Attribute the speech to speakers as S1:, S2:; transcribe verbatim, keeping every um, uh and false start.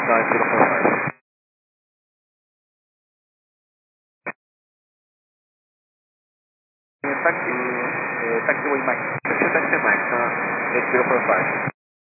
S1: nine zero four five.
S2: Taxi, eh, taxiway Mike.
S1: Taxi Taxi Mike, uh, eight zero four five.